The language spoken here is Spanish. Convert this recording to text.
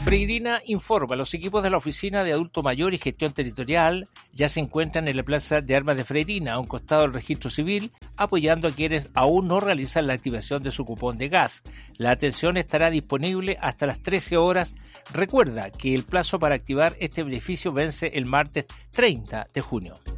Freirina informa, los equipos de la Oficina de Adulto Mayor y Gestión Territorial ya se encuentran en la Plaza de Armas de Freirina, a un costado del Registro Civil, apoyando a quienes aún no realizan la activación de su cupón de gas. La atención estará disponible hasta las 13 horas. Recuerda que el plazo para activar este beneficio vence el martes 30 de junio.